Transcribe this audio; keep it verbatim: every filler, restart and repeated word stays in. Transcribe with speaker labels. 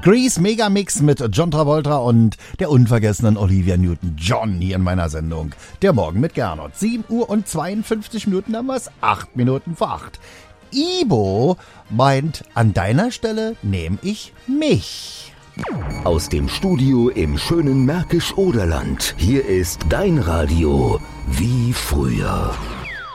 Speaker 1: Grease Megamix mit John Travolta und der unvergessenen Olivia Newton-John hier in meiner Sendung. Der Morgen mit Gernot. sieben Uhr und zweiundfünfzig Minuten haben wir es. acht Minuten vor acht. Ibo meint, an deiner Stelle nehme ich mich.
Speaker 2: Aus dem Studio im schönen Märkisch-Oderland. Hier ist dein Radio wie früher.